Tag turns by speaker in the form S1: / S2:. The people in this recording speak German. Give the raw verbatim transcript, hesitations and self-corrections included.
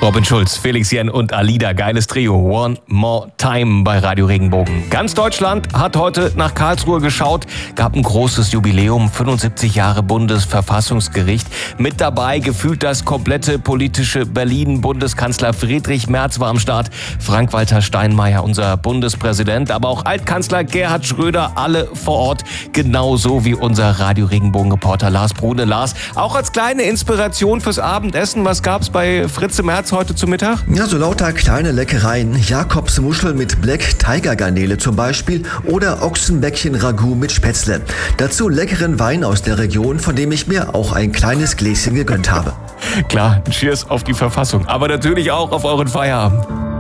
S1: Robin Schulz, Felix Jen und Alida, geiles Trio. One More Time bei Radio Regenbogen. Ganz Deutschland hat heute nach Karlsruhe geschaut. Gab ein großes Jubiläum, fünfundsiebzig Jahre Bundesverfassungsgericht. Mit dabei gefühlt das komplette politische Berlin. Bundeskanzler Friedrich Merz war am Start. Frank-Walter Steinmeier, unser Bundespräsident. Aber auch Altkanzler Gerhard Schröder, alle vor Ort. Genauso wie unser Radio Regenbogen-Reporter Lars Brune. Lars, auch als kleine Inspiration fürs Abendessen. Was gab's bei Fritze Merz heute zu Mittag?
S2: Ja, so lauter kleine Leckereien. Jakobsmuscheln mit Black Tiger Garnele zum Beispiel oder Ochsenbäckchen-Ragout mit Spätzle. Dazu leckeren Wein aus der Region, von dem ich mir auch ein kleines Gläschen gegönnt habe.
S1: Klar, Cheers auf die Verfassung, aber natürlich auch auf euren Feierabend.